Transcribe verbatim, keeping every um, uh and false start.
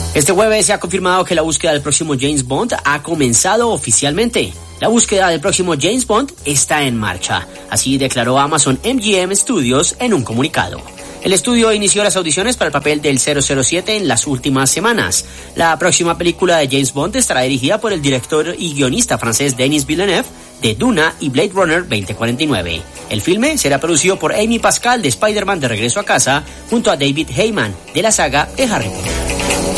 Este jueves se ha confirmado que la búsqueda del próximo James Bond ha comenzado oficialmente. La búsqueda del próximo James Bond está en marcha. Así declaró Amazon M G M Studios en un comunicado. El estudio inició las audiciones para el papel del cero cero siete en las últimas semanas. La próxima película de James Bond estará dirigida por el director y guionista francés Denis Villeneuve de Duna y Blade Runner veinte cuarenta y nueve. El filme será producido por Amy Pascal de Spider-Man de Regreso a Casa junto a David Heyman de la saga de Harry Potter.